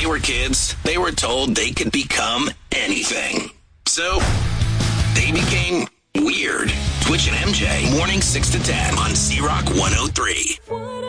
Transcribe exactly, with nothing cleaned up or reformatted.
they were kids, they were told they could become anything. So they became weird. Twitch and M J, morning six to ten on Z-Rock one oh three.